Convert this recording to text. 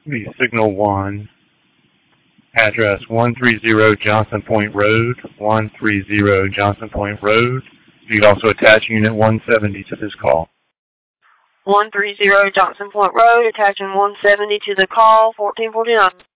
The Signal 1, address 130 Johnson Point Road, 130 Johnson Point Road. You can also attach Unit 170 to this call. 130 Johnson Point Road, attaching 170 to the call, 1449.